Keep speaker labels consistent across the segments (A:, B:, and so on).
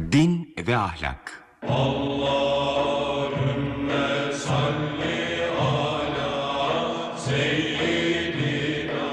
A: Din ve ahlak.
B: Allahümme salli ala seyyidina.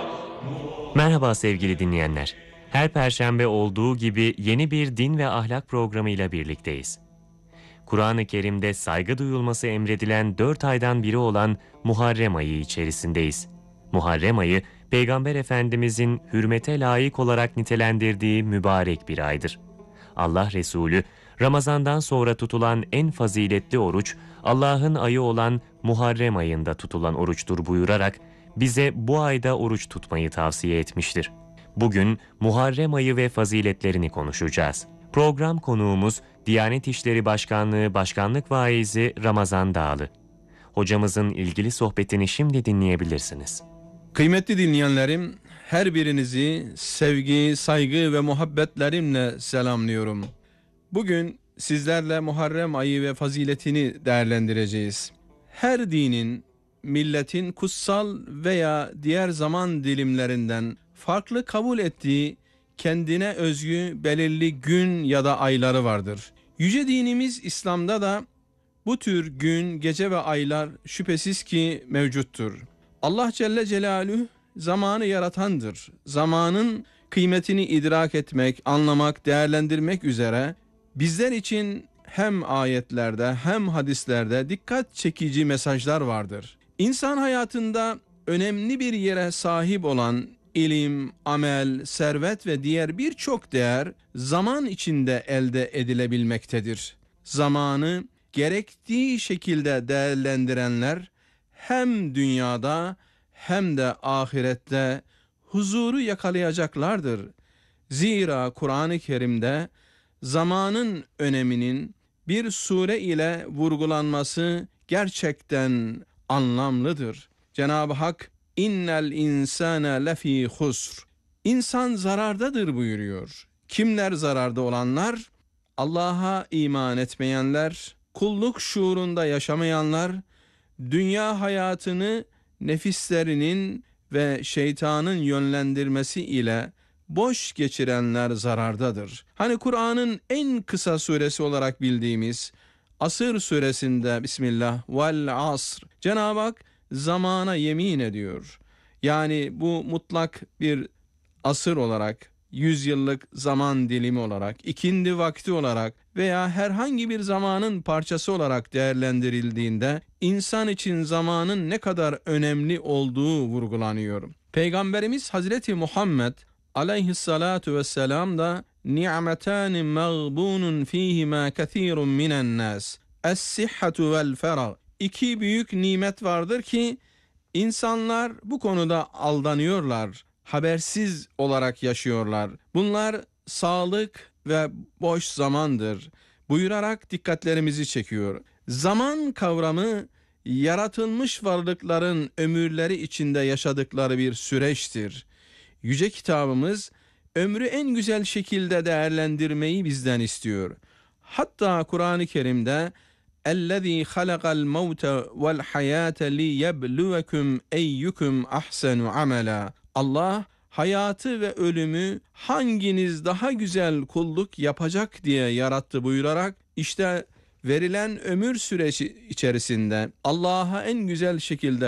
C: Merhaba sevgili dinleyenler. Her perşembe olduğu gibi yeni bir din ve ahlak programıyla birlikteyiz. Kur'an-ı Kerim'de saygı duyulması emredilen 4 aydan biri olan Muharrem ayı içerisindeyiz. Muharrem ayı, Peygamber Efendimizin hürmete layık olarak nitelendirdiği mübarek bir aydır. Allah Resulü, Ramazan'dan sonra tutulan en faziletli oruç, Allah'ın ayı olan Muharrem ayında tutulan oruçtur buyurarak, bize bu ayda oruç tutmayı tavsiye etmiştir. Bugün Muharrem ayı ve faziletlerini konuşacağız. Program konuğumuz Diyanet İşleri Başkanlığı Başkanlık Vaizi Ramazan Dağlı. Hocamızın ilgili sohbetini şimdi dinleyebilirsiniz.
D: Kıymetli dinleyenlerim, her birinizi sevgi, saygı ve muhabbetlerimle selamlıyorum. Bugün sizlerle Muharrem ayı ve faziletini değerlendireceğiz. Her dinin, milletin kutsal veya diğer zaman dilimlerinden farklı kabul ettiği kendine özgü belirli gün ya da ayları vardır. Yüce dinimiz İslam'da da bu tür gün, gece ve aylar şüphesiz ki mevcuttur. Allah Celle Celaluhu zamanı yaratandır. Zamanın kıymetini idrak etmek, anlamak, değerlendirmek üzere bizler için hem ayetlerde hem hadislerde dikkat çekici mesajlar vardır. İnsan hayatında önemli bir yere sahip olan ilim, amel, servet ve diğer birçok değer zaman içinde elde edilebilmektedir. Zamanı gerektiği şekilde değerlendirenler hem dünyada hem de ahirette huzuru yakalayacaklardır. Zira Kur'an-ı Kerim'de zamanın öneminin bir sure ile vurgulanması gerçekten anlamlıdır. Cenab-ı Hak innel insane lefî husr. İnsan zarardadır buyuruyor. Kimler zararda olanlar? Allah'a iman etmeyenler, kulluk şuurunda yaşamayanlar, dünya hayatını nefislerinin ve şeytanın yönlendirmesi ile boş geçirenler zarardadır. Hani Kur'an'ın en kısa suresi olarak bildiğimiz Asır suresinde Bismillah vel asr, Cenab-ı Hak zamana yemin ediyor. Yani bu mutlak bir asır olarak, 100 yıllık zaman dilimi olarak, ikindi vakti olarak veya herhangi bir zamanın parçası olarak değerlendirildiğinde insan için zamanın ne kadar önemli olduğu vurgulanıyor. Peygamberimiz Hazreti Muhammed aleyhissalatu vesselam da ni'metani mağbunun fihima kethirun minen nas es-sihhatu vel ferag. İki büyük nimet vardır ki insanlar bu konuda aldanıyorlar, habersiz olarak yaşıyorlar. Bunlar sağlık ve boş zamandır buyurarak dikkatlerimizi çekiyor. Zaman kavramı yaratılmış varlıkların ömürleri içinde yaşadıkları bir süreçtir. Yüce kitabımız ömrü en güzel şekilde değerlendirmeyi bizden istiyor. Hatta Kur'an-ı Kerim'de اَلَّذ۪ي خَلَقَ الْمَوْتَ وَالْحَيَاةَ لِيَبْلُوَكُمْ اَيُّكُمْ اَحْسَنُ عَمَلًا. Allah hayatı ve ölümü hanginiz daha güzel kulluk yapacak diye yarattı buyurarak işte verilen ömür süreci içerisinde Allah'a en güzel şekilde